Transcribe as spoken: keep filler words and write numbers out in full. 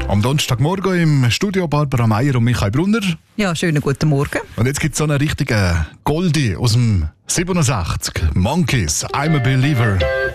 Am Donnerstagmorgen im Studio Barbara Meier und Michael Brunner. Ja, schönen guten Morgen. Und jetzt gibt es so einen richtigen Goldie aus dem siebenundsechzig. Monkeys, I'm a Believer.